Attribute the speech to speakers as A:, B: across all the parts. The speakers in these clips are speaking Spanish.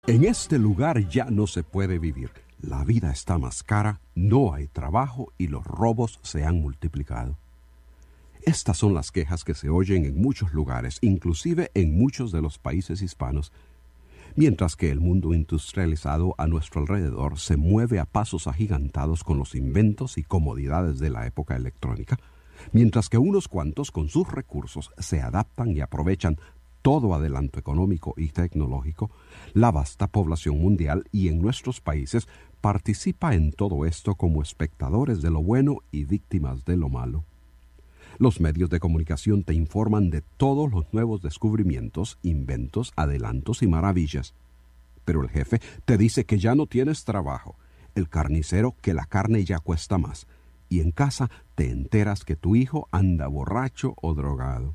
A: En este lugar ya no se puede vivir. La vida está más cara, no hay trabajo y los robos se han multiplicado. Estas son las quejas que se oyen en muchos lugares, inclusive en muchos de los países hispanos. Mientras que el mundo industrializado a nuestro alrededor se mueve a pasos agigantados con los inventos y comodidades de la época electrónica, mientras que unos cuantos con sus recursos se adaptan y aprovechan todo adelanto económico y tecnológico, la vasta población mundial y en nuestros países participa en todo esto como espectadores de lo bueno y víctimas de lo malo. Los medios de comunicación te informan de todos los nuevos descubrimientos, inventos, adelantos y maravillas. Pero el jefe te dice que ya no tienes trabajo, el carnicero que la carne ya cuesta más, y en casa te enteras que tu hijo anda borracho o drogado.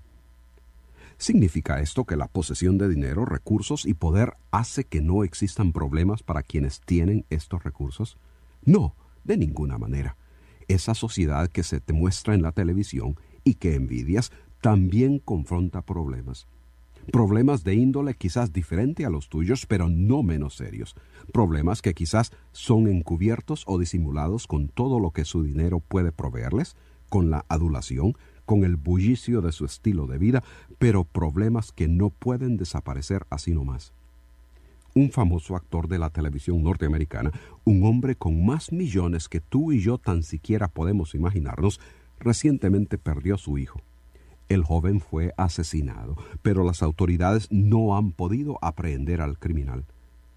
A: ¿Significa esto que la posesión de dinero, recursos y poder hace que no existan problemas para quienes tienen estos recursos? No, de ninguna manera. Esa sociedad que se te muestra en la televisión y que envidias también confronta problemas. Problemas de índole quizás diferente a los tuyos, pero no menos serios. Problemas que quizás son encubiertos o disimulados con todo lo que su dinero puede proveerles, con la adulación, con el bullicio de su estilo de vida, pero problemas que no pueden desaparecer así nomás. Un famoso actor de la televisión norteamericana, un hombre con más millones que tú y yo tan siquiera podemos imaginarnos, recientemente perdió a su hijo. El joven fue asesinado, pero las autoridades no han podido aprehender al criminal.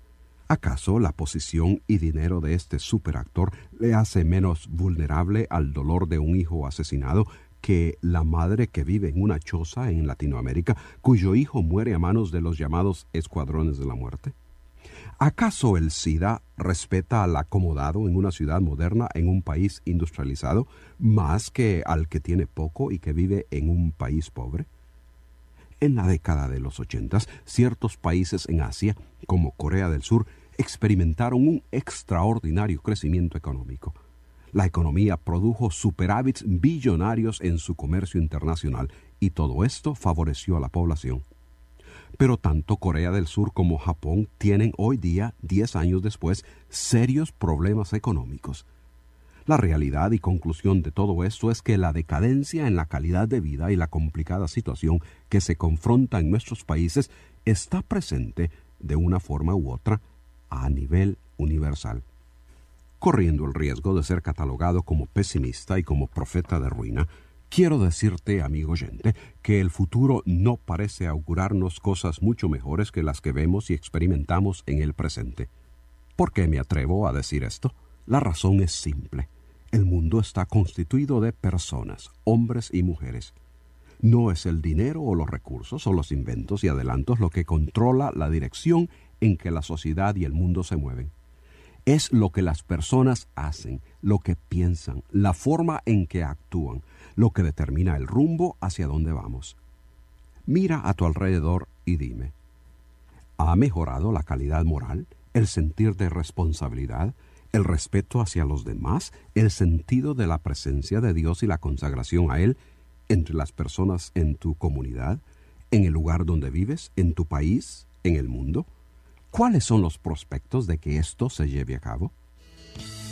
A: ¿Acaso la posición y dinero de este superactor le hace menos vulnerable al dolor de un hijo asesinado que la madre que vive en una choza en Latinoamérica, cuyo hijo muere a manos de los llamados escuadrones de la muerte? ¿Acaso el SIDA respeta al acomodado en una ciudad moderna en un país industrializado más que al que tiene poco y que vive en un país pobre? En la década de los 80, ciertos países en Asia, como Corea del Sur, experimentaron un extraordinario crecimiento económico. La economía produjo superávits billonarios en su comercio internacional y todo esto favoreció a la población. Pero tanto Corea del Sur como Japón tienen hoy día, 10 años después, serios problemas económicos. La realidad y conclusión de todo esto es que la decadencia en la calidad de vida y la complicada situación que se confronta en nuestros países está presente de una forma u otra a nivel universal. Corriendo el riesgo de ser catalogado como pesimista y como profeta de ruina, quiero decirte, amigo oyente, que el futuro no parece augurarnos cosas mucho mejores que las que vemos y experimentamos en el presente. ¿Por qué me atrevo a decir esto? La razón es simple. El mundo está constituido de personas, hombres y mujeres. No es el dinero o los recursos o los inventos y adelantos lo que controla la dirección en que la sociedad y el mundo se mueven. Es lo que las personas hacen, lo que piensan, la forma en que actúan, lo que determina el rumbo hacia donde vamos. Mira a tu alrededor y dime, ¿ha mejorado la calidad moral, el sentir de responsabilidad, el respeto hacia los demás, el sentido de la presencia de Dios y la consagración a Él entre las personas en tu comunidad, en el lugar donde vives, en tu país, en el mundo? ¿Cuáles son los prospectos de que esto se lleve a cabo?